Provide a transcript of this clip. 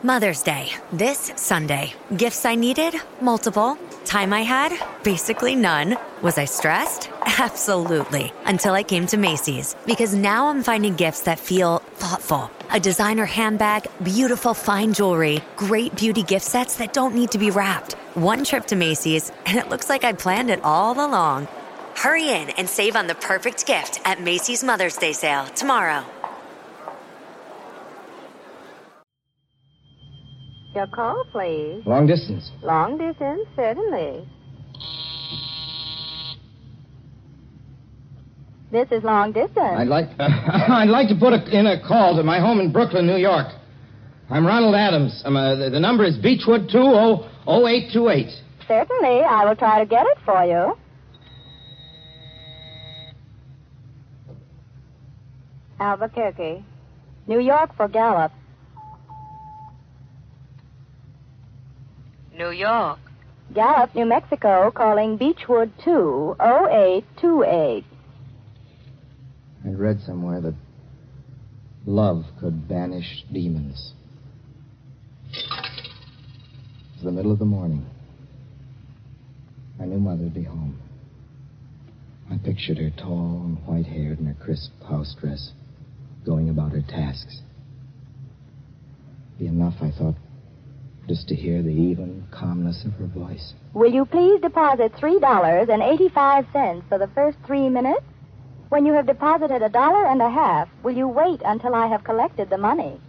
Mother's Day, this Sunday. Gifts I needed? Multiple. Time I had? Basically none. Was I stressed? Absolutely. Until I came to Macy's. Because now I'm finding gifts that feel thoughtful. A designer handbag, beautiful fine jewelry, great beauty gift sets that don't need to be wrapped. One trip to Macy's, and it looks like I planned it all along. Hurry in and save on the perfect gift at Macy's Mother's Day sale tomorrow. Your call, please. Long distance. Long distance, certainly. This is long distance. I'd like to put in a call to my home in Brooklyn, New York. I'm Ronald Adams. The number is Beechwood 200828. Certainly, I will try to get it for you. Albuquerque. New York for Gallup. New York. Gallup, New Mexico, calling Beechwood 20828. I read somewhere that love could banish demons. It was the middle of the morning. I knew Mother'd be home. I pictured her tall and white-haired in her crisp house dress, going about her tasks. It'd be enough, I thought, just to hear the even calmness of her voice. Will you please deposit $3.85 for the first 3 minutes? When you have deposited $1.50, will you wait until I have collected the money?